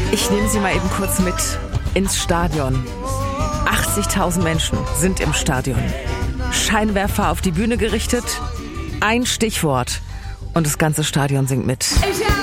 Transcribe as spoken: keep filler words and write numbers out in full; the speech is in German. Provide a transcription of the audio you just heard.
Ich nehme Sie mal eben kurz mit ins Stadion. achtzigtausend Menschen sind im Stadion. Scheinwerfer auf die Bühne gerichtet, ein Stichwort und das ganze Stadion singt mit.